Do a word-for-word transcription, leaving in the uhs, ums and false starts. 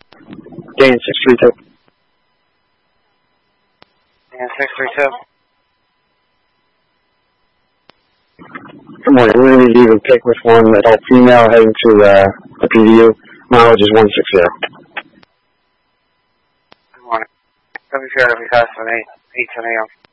Dan six three two. Dan six three two. Good morning. We're going to need you to pick with one adult female heading to uh, the P D U. Mileage is one sixty. Good morning. W zero, W five seven eight, eight ten A M.